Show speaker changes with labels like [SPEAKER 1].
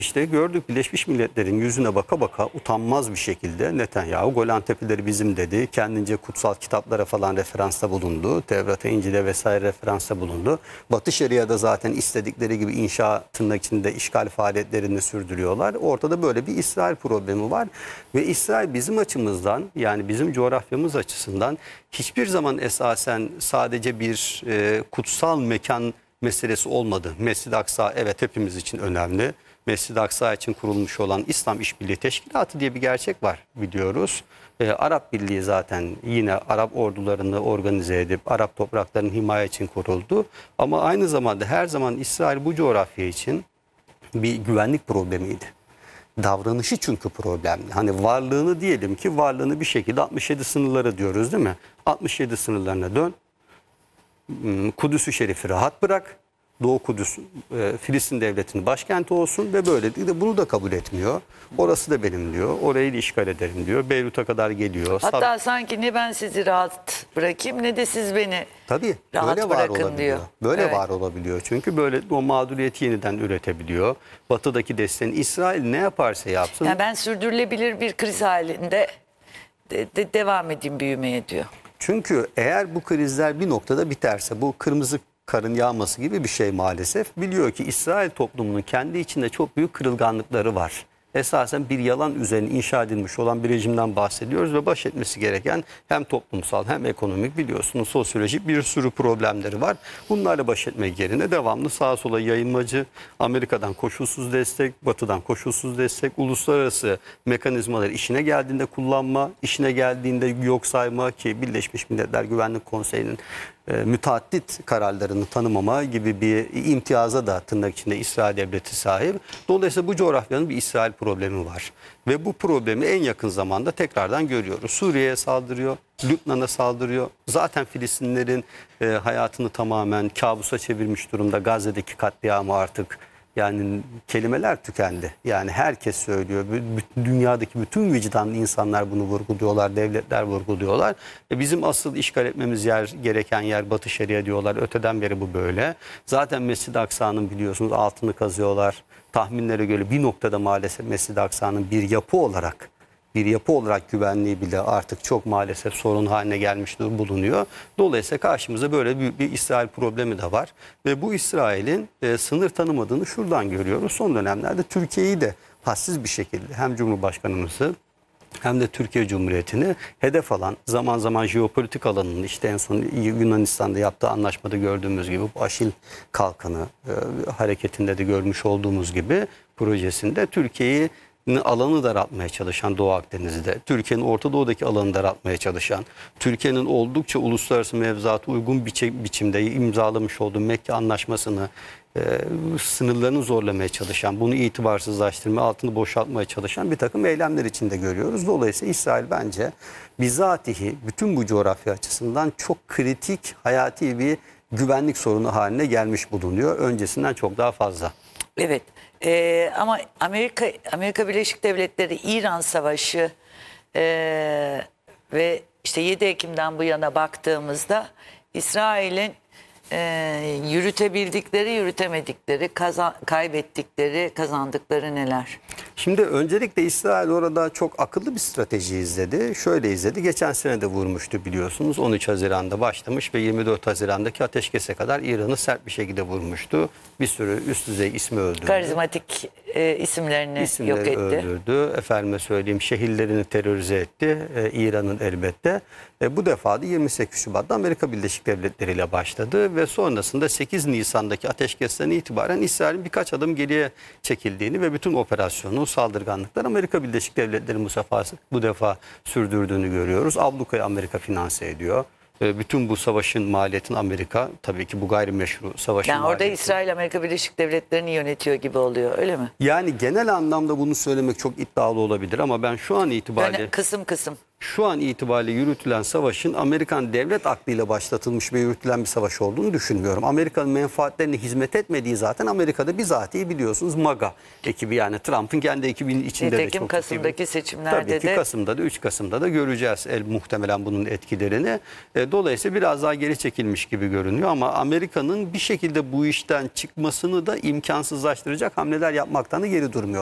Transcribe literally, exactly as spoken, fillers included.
[SPEAKER 1] İşte gördük, Birleşmiş Milletler'in yüzüne baka baka utanmaz bir şekilde Netanyahu Golan Tepeleri bizim dedi. Kendince kutsal kitaplara falan referansta bulundu. Tevrat'a, İncil'e vesaire referansta bulundu. Batı Şeria'da zaten istedikleri gibi inşaat tırnak içinde işgal faaliyetlerini sürdürüyorlar. Ortada böyle bir İsrail problemi var. Ve İsrail bizim açımızdan, yani bizim coğrafyamız açısından hiçbir zaman esasen sadece bir e, kutsal mekan meselesi olmadı. Mescid-i Aksa evet hepimiz için önemli. Mescid-i Aksa için kurulmuş olan İslam İşbirliği Teşkilatı diye bir gerçek var biliyoruz. Ee, Arap Birliği zaten yine Arap ordularını organize edip Arap topraklarının himaye için kuruldu. Ama aynı zamanda her zaman İsrail bu coğrafya için bir güvenlik problemiydi. Davranışı çünkü problemli. Hani varlığını diyelim ki varlığını bir şekilde altmış yedi sınırları diyoruz değil mi? altmış yedi sınırlarına dön. Kudüs-ü Şerif'i rahat bırak. Doğu Kudüs, e, Filistin devletinin başkenti olsun ve böyle de bunu da kabul etmiyor. Orası da benim diyor. Orayı da işgal ederim diyor. Beyrut'a kadar geliyor.
[SPEAKER 2] Hatta sanki ne ben sizi rahat bırakayım ne de siz beni
[SPEAKER 1] Tabii
[SPEAKER 2] rahat
[SPEAKER 1] böyle var
[SPEAKER 2] bırakın
[SPEAKER 1] olabiliyor.
[SPEAKER 2] diyor.
[SPEAKER 1] Böyle
[SPEAKER 2] Evet.
[SPEAKER 1] var olabiliyor. Çünkü böyle o mağduriyeti yeniden üretebiliyor. Batı'daki desteğin İsrail ne yaparsa yapsın.
[SPEAKER 2] Yani ben sürdürülebilir bir kriz halinde de, de devam edeyim büyümeye diyor.
[SPEAKER 1] Çünkü eğer bu krizler bir noktada biterse bu kırmızı karın yağması gibi bir şey maalesef. Biliyor ki İsrail toplumunun kendi içinde çok büyük kırılganlıkları var. Esasen bir yalan üzerine inşa edilmiş olan bir rejimden bahsediyoruz ve baş etmesi gereken hem toplumsal hem ekonomik biliyorsunuz sosyolojik bir sürü problemleri var. Bunlarla baş etmek yerine devamlı sağa sola yayılmacı, Amerika'dan koşulsuz destek, Batı'dan koşulsuz destek, uluslararası mekanizmaları işine geldiğinde kullanma, işine geldiğinde yok sayma ki Birleşmiş Milletler Güvenlik Konseyi'nin e, müteaddit kararlarını tanımama gibi bir imtiyaza da tırnak içinde İsrail devleti sahip. Dolayısıyla bu coğrafyanın bir İsrail problemi var. Ve bu problemi en yakın zamanda tekrardan görüyoruz. Suriye'ye saldırıyor, Lübnan'a saldırıyor. Zaten Filistinlerin e, hayatını tamamen kabusa çevirmiş durumda. Gazze'deki katliamı artık yani kelimeler tükendi. Yani herkes söylüyor. B- dünyadaki bütün vicdanlı insanlar bunu vurguluyorlar. Devletler vurguluyorlar. E bizim asıl işgal etmemiz yer, gereken yer Batı Şeria diyorlar. Öteden beri bu böyle. Zaten Mescid-i Aksa'nın biliyorsunuz altını kazıyorlar. Tahminlere göre bir noktada maalesef Mescid-i Aksa'nın bir yapı olarak bir yapı olarak güvenliği bile artık çok maalesef sorun haline gelmiş bulunuyor. Dolayısıyla karşımızda böyle büyük bir İsrail problemi de var. Ve bu İsrail'in e, sınır tanımadığını şuradan görüyoruz. Son dönemlerde Türkiye'yi de hassiz bir şekilde hem Cumhurbaşkanımızı hem de Türkiye Cumhuriyeti'ni hedef alan, zaman zaman jeopolitik alanının işte en son Yunanistan'da yaptığı anlaşmada gördüğümüz gibi bu Aşil Kalkanı e, hareketinde de görmüş olduğumuz gibi projesinde Türkiye'yi alanı daraltmaya çalışan Doğu Akdeniz'de, Türkiye'nin Orta Doğu'daki alanı daraltmaya çalışan, Türkiye'nin oldukça uluslararası mevzuata uygun biçi, biçimde imzalamış olduğu Mekke Anlaşması'nı e, sınırlarını zorlamaya çalışan, bunu itibarsızlaştırma, altını boşaltmaya çalışan bir takım eylemler içinde görüyoruz. Dolayısıyla İsrail bence bizatihi bütün bu coğrafya açısından çok kritik, hayati bir güvenlik sorunu haline gelmiş bulunuyor. Öncesinden çok daha fazla.
[SPEAKER 2] Evet. Ee, ama Amerika Amerika Birleşik Devletleri İran Savaşı ee, ve işte yedi Ekim'den bu yana baktığımızda İsrail'in ee, yürütebildikleri, yürütemedikleri, kazan, kaybettikleri, kazandıkları neler?
[SPEAKER 1] Şimdi öncelikle İsrail orada çok akıllı bir strateji izledi. Şöyle izledi. Geçen sene de vurmuştu biliyorsunuz. on üç Haziran'da başlamış ve yirmi dört Haziran'daki ateşkese kadar İran'ı sert bir şekilde vurmuştu. Bir sürü üst düzey ismi öldürdü.
[SPEAKER 2] Karizmatik e, isimlerini
[SPEAKER 1] İsimleri
[SPEAKER 2] yok etti.
[SPEAKER 1] öldürdü. Efendime söyleyeyim şehirlerini terörize etti. Ee, İran'ın elbette. E, bu defa da yirmi sekiz Şubat'ta Amerika Birleşik Devletleri ile başladı ve sonrasında sekiz Nisan'daki ateşkesten itibaren İsrail'in birkaç adım geriye çekildiğini ve bütün operasyonu saldırganlıklar Amerika Birleşik Devletleri bu sefer, bu defa sürdürdüğünü görüyoruz. Abluka'yı Amerika finanse ediyor. E, bütün bu savaşın maliyetini Amerika, tabii ki bu gayrimeşru savaşın
[SPEAKER 2] Yani orada
[SPEAKER 1] maliyeti.
[SPEAKER 2] İsrail Amerika Birleşik Devletleri'ni yönetiyor gibi oluyor, öyle mi?
[SPEAKER 1] Yani genel anlamda bunu söylemek çok iddialı olabilir ama ben şu an itibariyle
[SPEAKER 2] Böyle kısım kısım.
[SPEAKER 1] şu an itibariyle yürütülen savaşın Amerikan devlet aklıyla başlatılmış ve yürütülen bir savaş olduğunu düşünmüyorum. Amerika'nın menfaatlerine hizmet etmediği zaten Amerika'da bizatihi biliyorsunuz MAGA ekibi, yani Trump'ın kendi ekibinin içinde de
[SPEAKER 2] Nitekim
[SPEAKER 1] çok
[SPEAKER 2] Kasım'daki
[SPEAKER 1] ciddi bir-
[SPEAKER 2] seçimlerde
[SPEAKER 1] Tabii ki
[SPEAKER 2] de
[SPEAKER 1] Kasım'da da üç Kasım'da da göreceğiz el, muhtemelen bunun etkilerini. E, dolayısıyla biraz daha geri çekilmiş gibi görünüyor ama Amerika'nın bir şekilde bu işten çıkmasını da imkansızlaştıracak hamleler yapmaktan da geri durmuyor.